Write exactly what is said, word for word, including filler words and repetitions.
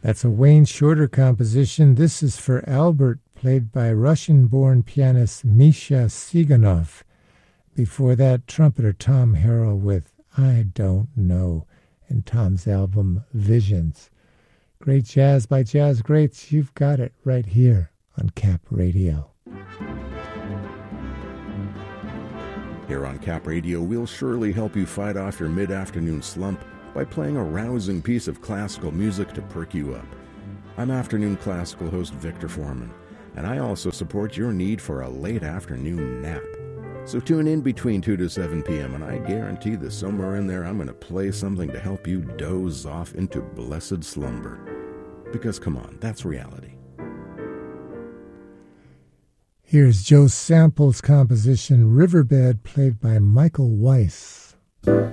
That's a Wayne Shorter composition. This is for Albert, played by Russian-born pianist Misha Siganov. Before that, trumpeter Tom Harrell with I Don't Know, and Tom's album Visions. Great jazz by jazz greats. You've got it right here on Cap Radio. Here on Cap Radio, we'll surely help you fight off your mid-afternoon slump by playing a rousing piece of classical music to perk you up. I'm afternoon classical host Victor Foreman, and I also support your need for a late afternoon nap. So tune in between two to seven p.m., and I guarantee that somewhere in there I'm going to play something to help you doze off into blessed slumber. Because, come on, that's reality. Here's Joe Sample's composition Riverbed, played by Michael Weiss.